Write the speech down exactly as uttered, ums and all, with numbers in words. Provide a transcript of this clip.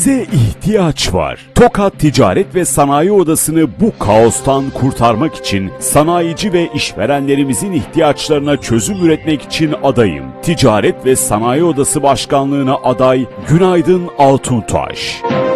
Size ihtiyaç var. Tokat Ticaret ve Sanayi Odası'nı bu kaostan kurtarmak için sanayici ve işverenlerimizin ihtiyaçlarına çözüm üretmek için adayım. Ticaret ve Sanayi Odası Başkanlığı'na aday Günaydın Altuntaş.